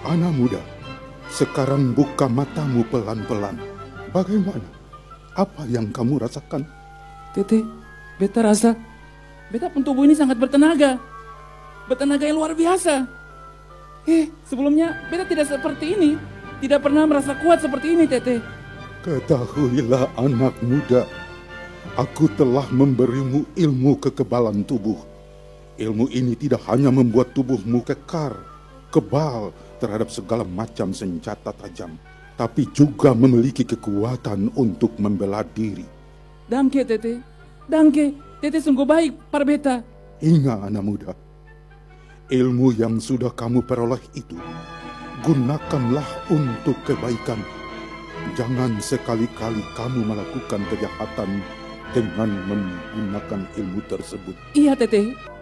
Anak muda, sekarang buka matamu pelan-pelan. Bagaimana? Apa yang kamu rasakan? Tete, beta rasa beta pun tubuh ini sangat bertenaga. Bertenaga yang luar biasa. Sebelumnya beta tidak seperti ini. Tidak pernah merasa kuat seperti ini, Tete. Ketahuilah anak muda, aku telah memberimu ilmu kekebalan tubuh. Ilmu ini tidak hanya membuat tubuhmu kekar, kebal terhadap segala macam senjata tajam, tapi juga memiliki kekuatan untuk membela diri. Damke, Tete. Damke, Tete sungguh baik, par beta. Ingat anak muda, ilmu yang sudah kamu peroleh itu, gunakanlah untuk kebaikan. Jangan sekali-kali kamu melakukan kejahatan dengan menggunakan ilmu tersebut. Iya, Tete.